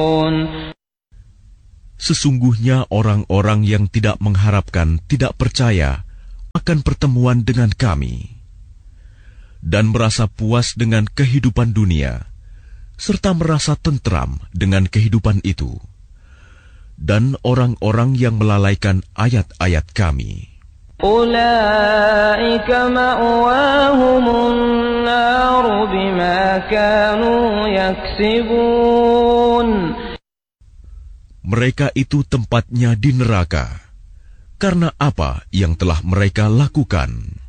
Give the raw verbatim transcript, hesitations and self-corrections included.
Sesungguhnya orang-orang yang tidak mengharapkan, tidak percaya akan pertemuan dengan kami, dan merasa puas dengan kehidupan dunia, serta merasa tentram dengan kehidupan itu, dan orang-orang yang melalaikan ayat-ayat kami. Ulaika ma'wahumun nar bima kanu yaksibun. Mereka itu tempatnya di neraka, karena apa yang telah mereka lakukan.